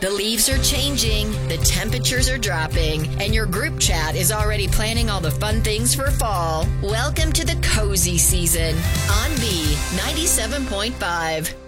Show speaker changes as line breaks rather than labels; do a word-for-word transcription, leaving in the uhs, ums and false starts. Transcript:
The leaves are changing, the temperatures are dropping, and your group chat is already planning all the fun things for fall. Welcome to the cozy season on B ninety-seven point five.